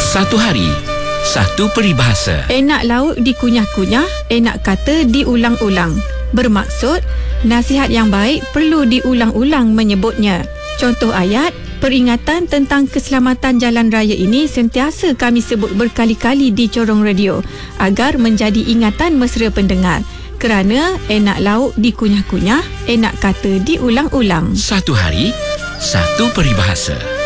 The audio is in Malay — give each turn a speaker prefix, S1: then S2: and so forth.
S1: Satu hari, satu peribahasa.
S2: Enak lauk dikunyah-kunyah, enak kata diulang-ulang. Bermaksud, nasihat yang baik perlu diulang-ulang menyebutnya. Contoh ayat, peringatan tentang keselamatan jalan raya ini sentiasa kami sebut berkali-kali di corong radio agar menjadi ingatan mesra pendengar. Kerana enak lauk dikunyah-kunyah, enak kata diulang-ulang.
S1: Satu hari, satu peribahasa.